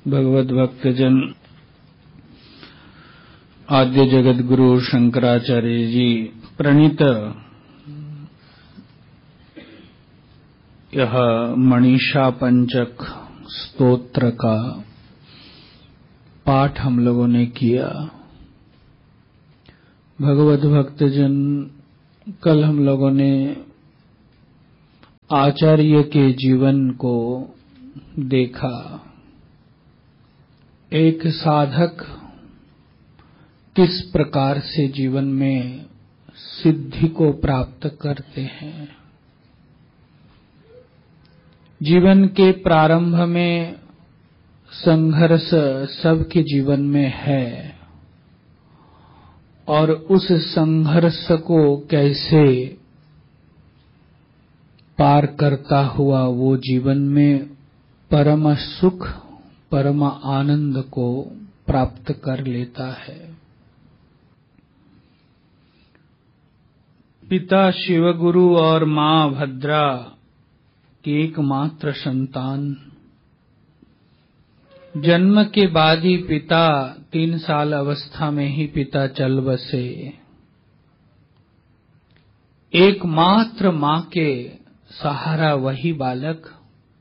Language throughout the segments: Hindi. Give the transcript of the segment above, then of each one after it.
भगवत भक्तजन आद्य जगत गुरु शंकराचार्य जी प्रणीत यह मनीषा पंचक स्तोत्र का पाठ हम लोगों ने किया। भगवत भक्तजन कल हम लोगों ने आचार्य के जीवन को देखा। एक साधक किस प्रकार से जीवन में सिद्धि को प्राप्त करते हैं। जीवन के प्रारंभ में संघर्ष सबके जीवन में है और उस संघर्ष को कैसे पार करता हुआ वो जीवन में परम सुख परम आनंद को प्राप्त कर लेता है। पिता शिवगुरु और मां भद्रा की एकमात्र संतान। जन्म के बाद ही पिता 3 साल अवस्था में ही पिता चल बसे। एकमात्र मां के सहारा वही बालक,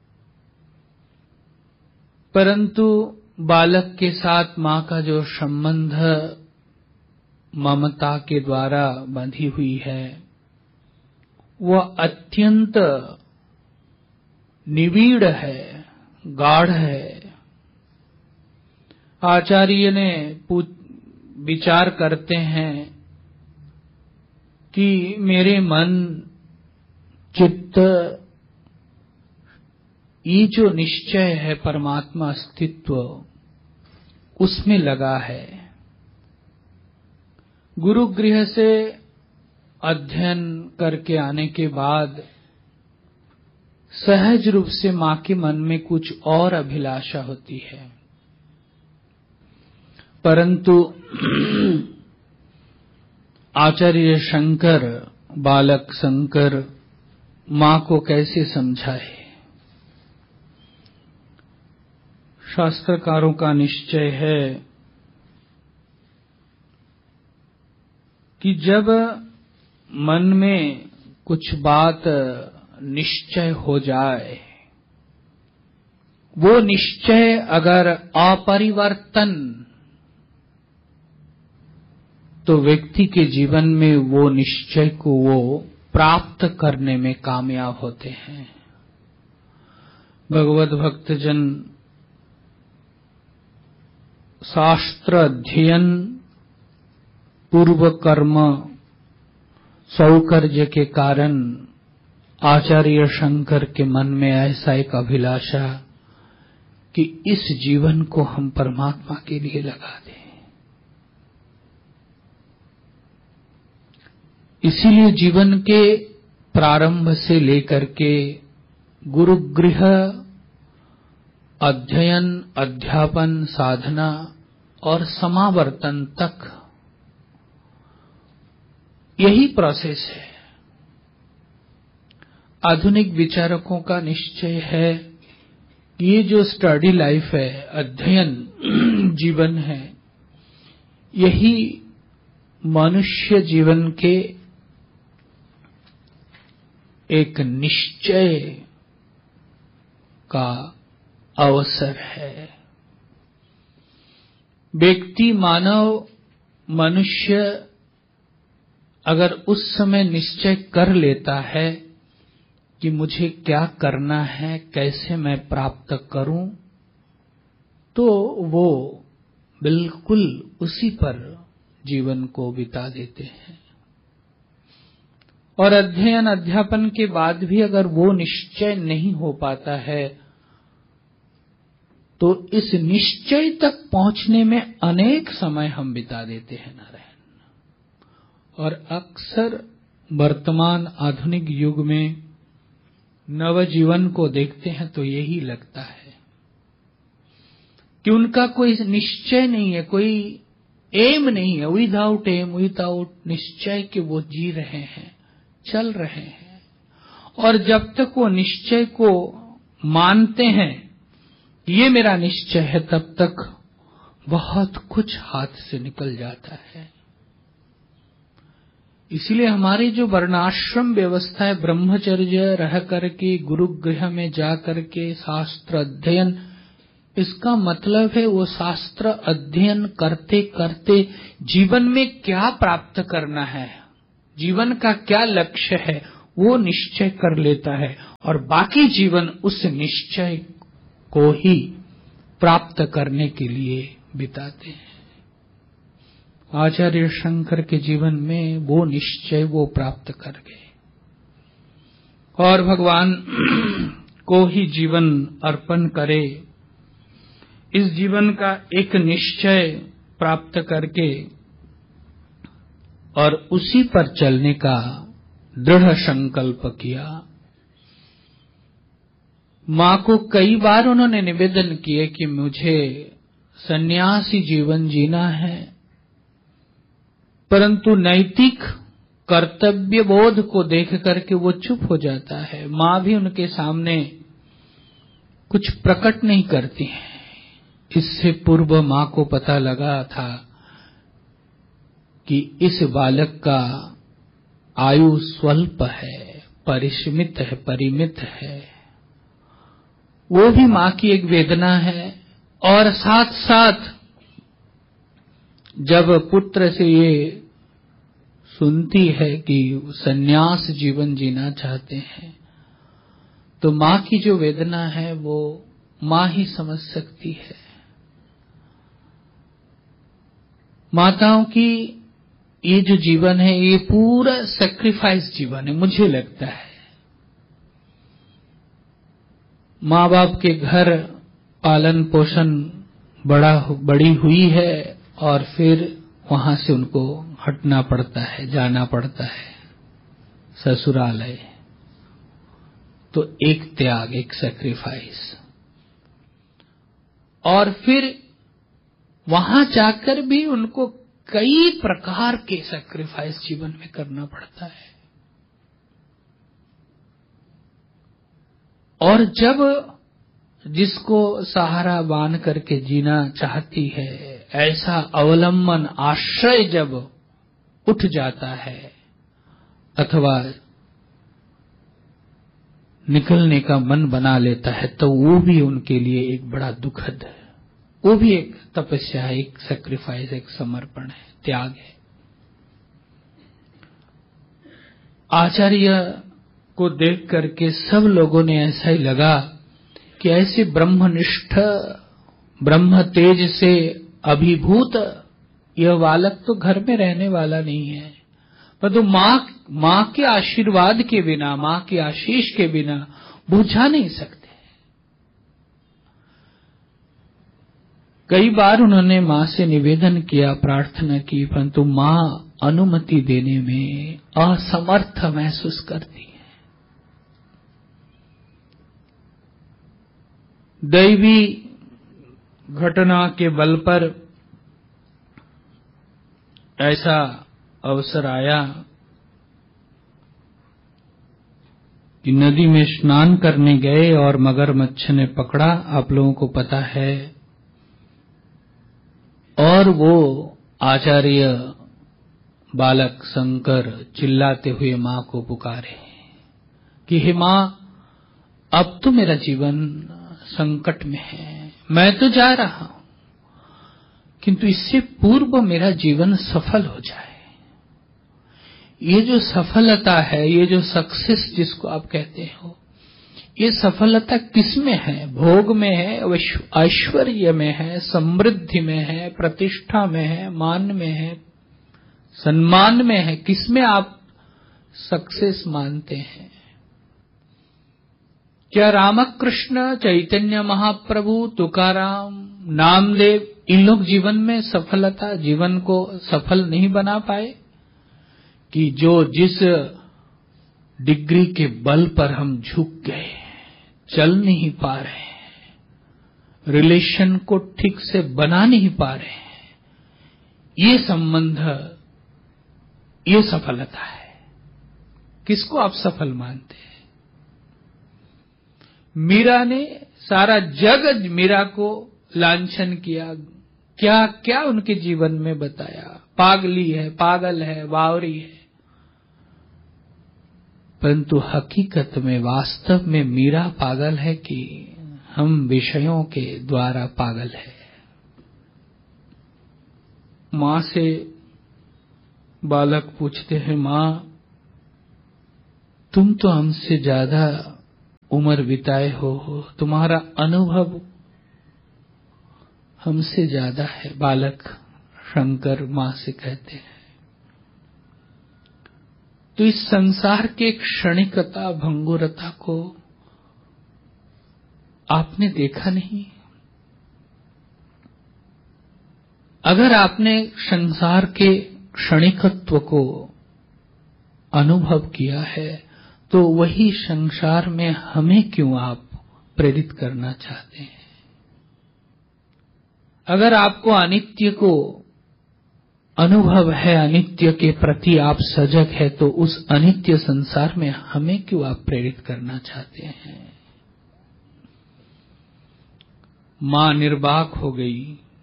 परंतु बालक के साथ मां का जो संबंध ममता के द्वारा बंधी हुई है वह अत्यंत निविड़ है, गाढ़ है। आचार्य ने विचार करते हैं कि मेरे मन चित्त ये जो निश्चय है परमात्मा अस्तित्व उसमें लगा है। गुरुगृह से अध्ययन करके आने के बाद सहज रूप से मां के मन में कुछ और अभिलाषा होती है, परंतु आचार्य शंकर बालक शंकर मां को कैसे समझाए। शास्त्रकारों का निश्चय है कि जब मन में कुछ बात निश्चय हो जाए, वो निश्चय अगर अपरिवर्तन, तो व्यक्ति के जीवन में वो निश्चय को वो प्राप्त करने में कामयाब होते हैं। भगवत भक्तजन शास्त्र अध्ययन पूर्व कर्म सौकर्य के कारण आचार्य शंकर के मन में ऐसा एक अभिलाषा कि इस जीवन को हम परमात्मा के लिए लगा दें। इसीलिए जीवन के प्रारंभ से लेकर के गुरुगृह अध्ययन अध्यापन साधना और समावर्तन तक यही प्रोसेस है। आधुनिक विचारकों का निश्चय है कि ये जो स्टडी लाइफ है, अध्ययन जीवन है, यही मनुष्य जीवन के एक निश्चय का अवसर है। व्यक्ति मानव मनुष्य अगर उस समय निश्चय कर लेता है कि मुझे क्या करना है, कैसे मैं प्राप्त करूं, तो वो बिल्कुल उसी पर जीवन को बिता देते हैं। और अध्ययन अध्यापन के बाद भी अगर वो निश्चय नहीं हो पाता है तो इस निश्चय तक पहुंचने में अनेक समय हम बिता देते हैं नारायण। और अक्सर वर्तमान आधुनिक युग में नवजीवन को देखते हैं तो यही लगता है कि उनका कोई निश्चय नहीं है, कोई एम नहीं है। विदाउट एम, विदाउट निश्चय के वो जी रहे हैं, चल रहे हैं। और जब तक वो निश्चय को मानते हैं ये मेरा निश्चय है, तब तक बहुत कुछ हाथ से निकल जाता है। इसलिए हमारी जो वर्णाश्रम व्यवस्था है, ब्रह्मचर्य रह करके गुरुगृह में जा करके शास्त्र अध्ययन, इसका मतलब है वो शास्त्र अध्ययन करते करते जीवन में क्या प्राप्त करना है, जीवन का क्या लक्ष्य है, वो निश्चय कर लेता है और बाकी जीवन उस निश्चय को ही प्राप्त करने के लिए बिताते हैं। आचार्य शंकर के जीवन में वो निश्चय वो प्राप्त कर गए और भगवान को ही जीवन अर्पण करे, इस जीवन का एक निश्चय प्राप्त करके और उसी पर चलने का दृढ़ संकल्प किया। मां को कई बार उन्होंने निवेदन किए कि मुझे सन्यासी जीवन जीना है, परंतु नैतिक कर्तव्य बोध को देख करके वो चुप हो जाता है। मां भी उनके सामने कुछ प्रकट नहीं करती है। इससे पूर्व मां को पता लगा था कि इस बालक का आयु स्वल्प है, परिमित है, परिमित है। वो भी मां की एक वेदना है और साथ साथ जब पुत्र से ये सुनती है कि सन्यास जीवन जीना चाहते हैं, तो मां की जो वेदना है वो मां ही समझ सकती है। माताओं की ये जो जीवन है ये पूरा सैक्रिफाइस जीवन है, मुझे लगता है। माँ बाप के घर पालन पोषण बड़ी हुई है और फिर वहां से उनको हटना पड़ता है, जाना पड़ता है ससुरालय। तो एक त्याग, एक सैक्रिफाइस, और फिर वहां जाकर भी उनको कई प्रकार के सैक्रिफाइस जीवन में करना पड़ता है। और जब जिसको सहारा बांध करके जीना चाहती है, ऐसा अवलंबन आश्रय जब उठ जाता है अथवा निकलने का मन बना लेता है, तो वो भी उनके लिए एक बड़ा दुखद है। वो भी एक तपस्या है, एक सैक्रिफाइस, एक समर्पण है, त्याग है। आचार्य को देख करके सब लोगों ने ऐसा ही लगा कि ऐसे ब्रह्मनिष्ठ, ब्रह्म तेज से अभिभूत यह बालक तो घर में रहने वाला नहीं है, परंतु मां के आशीर्वाद के बिना, मां के आशीष के बिना बुझा नहीं सकते। कई बार उन्होंने मां से निवेदन किया, प्रार्थना की, परंतु मां अनुमति देने में असमर्थ महसूस करती है। दैवी घटना के बल पर ऐसा अवसर आया कि नदी में स्नान करने गए और मगरमच्छ ने पकड़ा, आप लोगों को पता है। और वो आचार्य बालक शंकर चिल्लाते हुए मां को पुकारे कि हे मां, अब तो मेरा जीवन संकट में है, मैं तो जा रहा हूं, किंतु इससे पूर्व मेरा जीवन सफल हो जाए। ये जो सफलता है, ये जो सक्सेस जिसको आप कहते हो, ये सफलता किस में है? भोग में है, ऐश्वर्य में है, समृद्धि में है, प्रतिष्ठा में है, मान में है, सम्मान में है? किसमें आप सक्सेस मानते हैं? क्या रामकृष्ण, चैतन्य महाप्रभु, तुकाराम, नामदेव, इन लोग जीवन में सफलता, जीवन को सफल नहीं बना पाए? कि जो जिस डिग्री के बल पर हम झुक गए, चल नहीं पा रहे हैं, रिलेशन को ठीक से बना नहीं पा रहे हैं, ये संबंध, ये सफलता है। किसको आप सफल मानते हैं? मीरा ने सारा जग मीरा को लांछन किया, क्या क्या उनके जीवन में बताया, पागली है, पागल है, बावरी है। परंतु हकीकत में, वास्तव में मीरा पागल है कि हम विषयों के द्वारा पागल है। मां से बालक पूछते हैं, मां तुम तो हमसे ज्यादा उम्र बिताए हो, तुम्हारा अनुभव हमसे ज्यादा है। बालक शंकर मां से कहते हैं, तो इस संसार के क्षणिकता भंगुरता को आपने देखा नहीं? अगर आपने संसार के क्षणिकत्व को अनुभव किया है, तो वही संसार में हमें क्यों आप प्रेरित करना चाहते हैं? अगर आपको अनित्य को अनुभव है, अनित्य के प्रति आप सजग है, तो उस अनित्य संसार में हमें क्यों आप प्रेरित करना चाहते हैं? मां निर्बाक हो गई।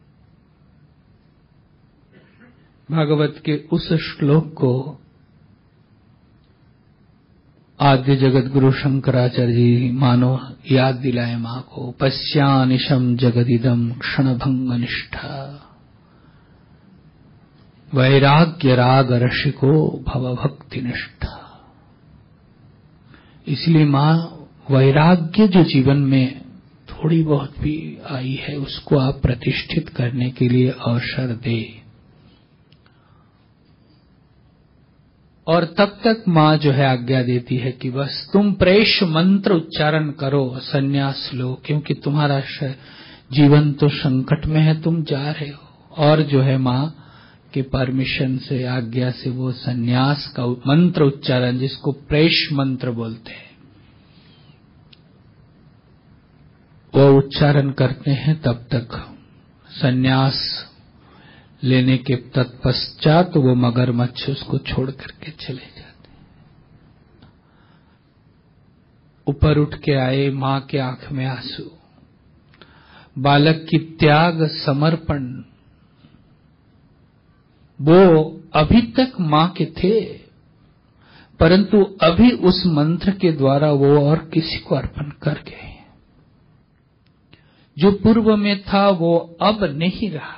भागवत के उस श्लोक को आद्य जगत गुरु शंकराचार्य जी मानो याद दिलाए मां को। पश्यानिशम जगदिदम क्षणभंग निष्ठा, वैराग्य राग रसिको भवभक्ति निष्ठा। इसलिए मां, वैराग्य जो जीवन में थोड़ी बहुत भी आई है, उसको आप प्रतिष्ठित करने के लिए अवसर दे। और तब तक मां जो है आज्ञा देती है कि बस तुम प्रेष मंत्र उच्चारण करो, संन्यास लो, क्योंकि तुम्हारा जीवन तो संकट में है, तुम जा रहे हो। और जो है मां के परमिशन से, आज्ञा से वो संन्यास का मंत्र उच्चारण, जिसको प्रेष मंत्र बोलते हैं, वो उच्चारण करते हैं। तब तक संन्यास लेने के तत्पश्चात वो मगरमच्छ उसको छोड़ करके चले जाते हैं। ऊपर उठ के आए, मां के आंख में आंसू, बालक की त्याग समर्पण। वो अभी तक मां के थे, परंतु अभी उस मंत्र के द्वारा वो और किसी को अर्पण कर गए। जो पूर्व में था वो अब नहीं रहा।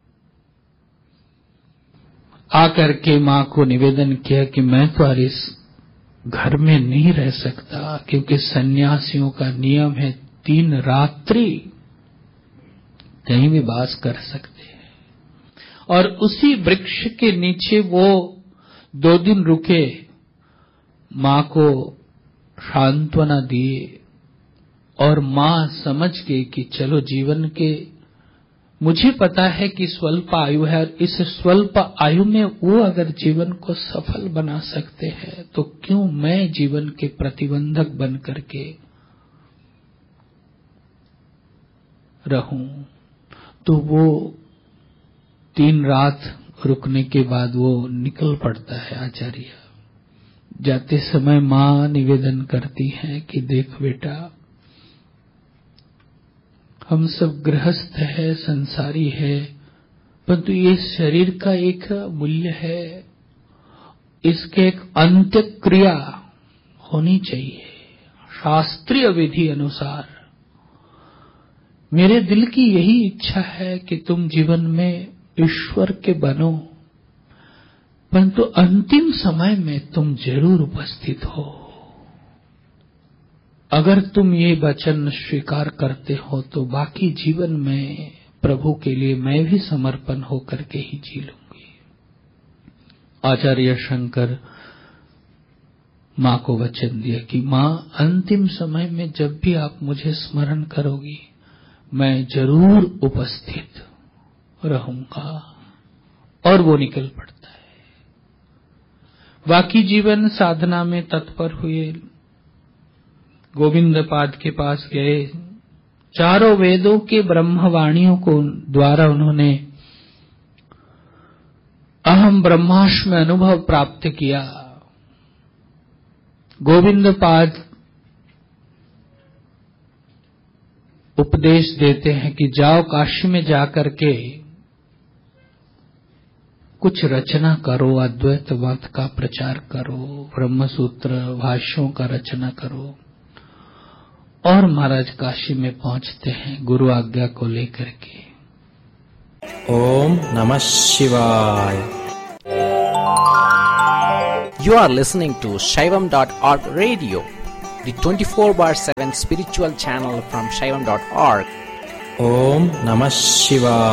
आकर के मां को निवेदन किया कि मैं तो इस घर में नहीं रह सकता, क्योंकि सन्यासियों का नियम है 3 रात्रि कहीं भी वास कर सकते हैं। और उसी वृक्ष के नीचे वो 2 दिन रुके, मां को सांत्वना दिए। और मां समझ गई कि चलो जीवन के, मुझे पता है कि स्वल्प आयु है, और इस स्वल्प आयु में वो अगर जीवन को सफल बना सकते हैं, तो क्यों मैं जीवन के प्रतिबंधक बन करके रहूं। तो वो 3 रात रुकने के बाद वो निकल पड़ता है। आचार्य जाते समय मां निवेदन करती है कि देख बेटा, हम सब गृहस्थ है, संसारी है, परंतु ये शरीर का एक मूल्य है, इसके एक अंत्य क्रिया होनी चाहिए शास्त्रीय विधि अनुसार। मेरे दिल की यही इच्छा है कि तुम जीवन में ईश्वर के बनो, परंतु अंतिम समय में तुम जरूर उपस्थित हो। अगर तुम ये वचन स्वीकार करते हो तो बाकी जीवन में प्रभु के लिए मैं भी समर्पण होकर के ही जी लूंगी। आचार्य शंकर मां को वचन दिया कि मां, अंतिम समय में जब भी आप मुझे स्मरण करोगी, मैं जरूर उपस्थित रहूंगा। और वो निकल पड़ता है। बाकी जीवन साधना में तत्पर हुए, गोविंद पाद के पास गए। 4 वेदों के ब्रह्मवाणियों को द्वारा उन्होंने अहम ब्रह्मास्मि अनुभव प्राप्त किया। गोविंद पाद उपदेश देते हैं कि जाओ काशी में जाकर के कुछ रचना करो, अद्वैत मत का प्रचार करो, ब्रह्मसूत्र भाष्यों का रचना करो। और महाराज काशी में पहुंचते हैं गुरु आज्ञा को लेकर के। ओम नमः शिवाय। You are listening to Shaivam.org radio, the 24/7 spiritual channel from Shaivam.org. Om Namah Shivaya.